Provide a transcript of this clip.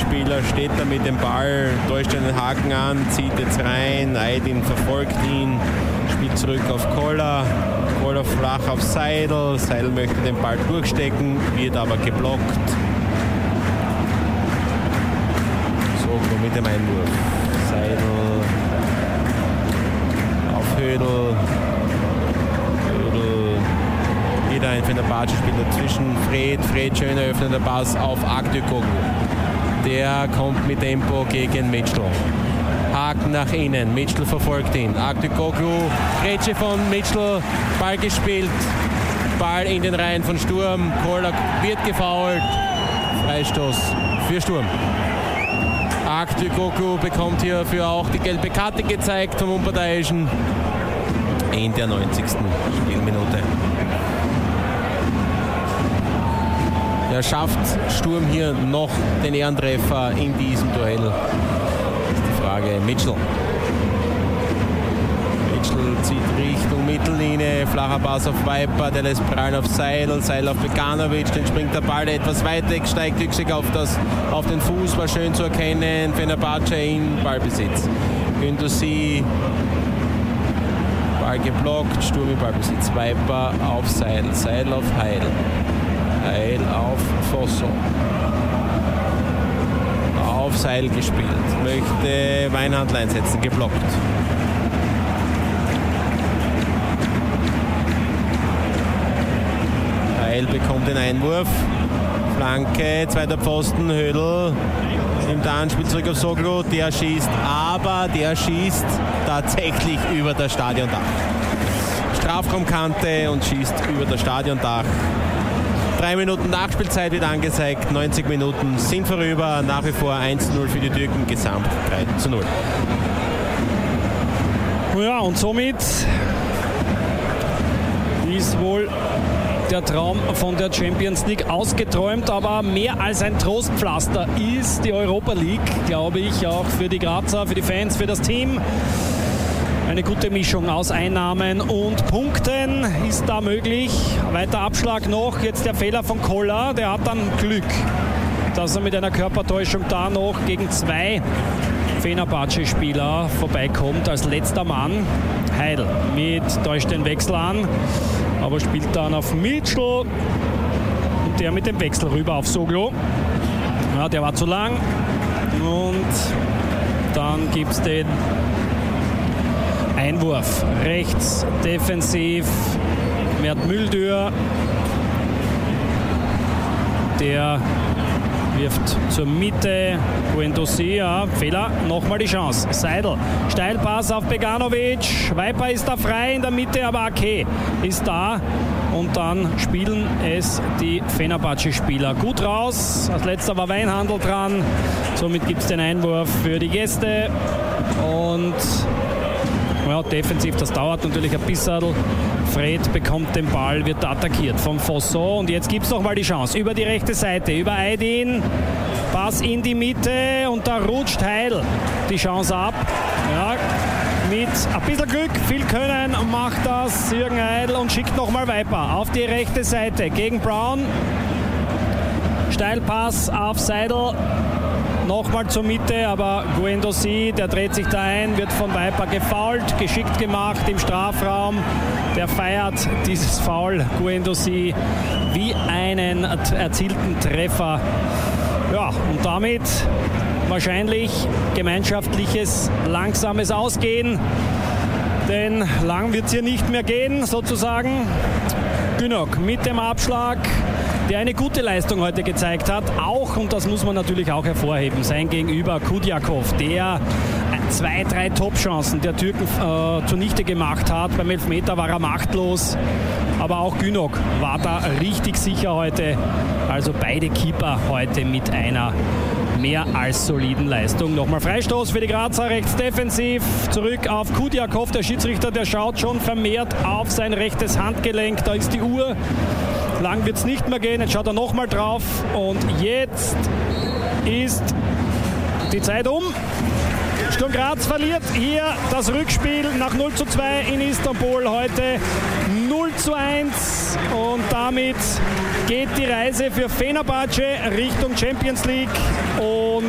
Spieler steht da mit dem Ball, täuscht den Haken an, zieht jetzt rein, Aydin verfolgt ihn, spielt zurück auf Koller, Koller flach auf Seidel, Seidel möchte den Ball durchstecken, wird aber geblockt. Soglo mit dem Einwurf, Seidel auf Hödel, wieder ein Fenerbahce-Spieler dazwischen, Fred schön eröffneter Pass auf Aktürkoğlu. Der kommt mit Tempo gegen Mitchell. Haken nach innen, Mitchell verfolgt ihn. Aktürkoğlu, Grätsche von Mitchell, Ball gespielt, Ball in den Reihen von Sturm. Koller wird gefoult, Freistoß für Sturm. Aktürkoğlu bekommt hierfür auch die gelbe Karte gezeigt vom Unparteiischen in der 90. Spielminute. Er schafft Sturm hier noch den Ehrentreffer in diesem Duell. Das ist die Frage. Mitchell zieht Richtung Mittellinie, flacher Pass auf Viper, der lässt prallen auf Seidel, Seidel auf Bekanovic, dann springt der Ball etwas weit weg, steigt Yüksek auf den Fuß, war schön zu erkennen, Fenerbahce in Ballbesitz. Gündüz'i, Ball geblockt, Sturm in Ballbesitz, Viper auf Seidel, Seidel auf Heil. Heil auf Fosso. Auf Seil gespielt. Möchte Weinhandl einsetzen, geblockt. Heil bekommt den Einwurf. Flanke, zweiter Pfosten, Hödel. Nimmt an, spielt zurück auf Soglo. Der schießt tatsächlich über das Stadiondach. Strafraumkante und schießt über das Stadiondach. 3 Minuten Nachspielzeit wird angezeigt, 90 Minuten sind vorüber, nach wie vor 1:0 für die Türken, gesamt 3:0. Ja, und somit ist wohl der Traum von der Champions League ausgeträumt, aber mehr als ein Trostpflaster ist die Europa League, glaube ich, auch für die Grazer, für die Fans, für das Team. Eine gute Mischung aus Einnahmen und Punkten ist da möglich. Weiter Abschlag noch. Jetzt der Fehler von Koller. Der hat dann Glück, dass er mit einer Körpertäuschung da noch gegen 2 Fenerbahce-Spieler vorbeikommt als letzter Mann. Heidel täuscht den Wechsel an, aber spielt dann auf Mitchell. Und der mit dem Wechsel rüber auf Soglo. Ja, der war zu lang. Und dann gibt es den Einwurf rechts defensiv, Mert Müldür, der wirft zur Mitte, Gündüz'i, ja, Fehler, nochmal die Chance, Seidel, Steilpass auf Beganovic, Viper ist da frei in der Mitte, aber Ake ist da und dann spielen es die Fenerbahce-Spieler gut raus, als letzter war Weinhandl dran, somit gibt es den Einwurf für die Gäste und ja, defensiv, das dauert natürlich ein bisschen. Fred bekommt den Ball, wird attackiert vom Fosso und jetzt gibt es nochmal die Chance über die rechte Seite, über Aydin, Pass in die Mitte und da rutscht Heil die Chance ab. Ja, mit ein bisschen Glück, viel Können macht das Jürgen Heidel und schickt nochmal Viper auf die rechte Seite gegen Brown. Steilpass auf Seidel. Nochmal zur Mitte, aber Gündüz'i, der dreht sich da ein, wird von Viper gefoult, geschickt gemacht im Strafraum. Der feiert dieses Foul, Gündüz'i, wie einen erzielten Treffer. Ja, und damit wahrscheinlich gemeinschaftliches, langsames Ausgehen, denn lang wird es hier nicht mehr gehen, sozusagen. Günok mit dem Abschlag, der eine gute Leistung heute gezeigt hat, auch, und das muss man natürlich auch hervorheben, sein Gegenüber Kudjakov, der 2-3 Top-Chancen der Türken zunichte gemacht hat. Beim Elfmeter war er machtlos, aber auch Günok war da richtig sicher heute. Also beide Keeper heute mit einer mehr als soliden Leistung. Nochmal Freistoß für die Grazer, rechts defensiv, zurück auf Kudjakov. Der Schiedsrichter, der schaut schon vermehrt auf sein rechtes Handgelenk, da ist die Uhr. Lang wird es nicht mehr gehen, jetzt schaut er nochmal drauf und jetzt ist die Zeit um. Sturm Graz verliert hier das Rückspiel nach 0:2 in Istanbul heute 0:1 und damit geht die Reise für Fenerbahce Richtung Champions League und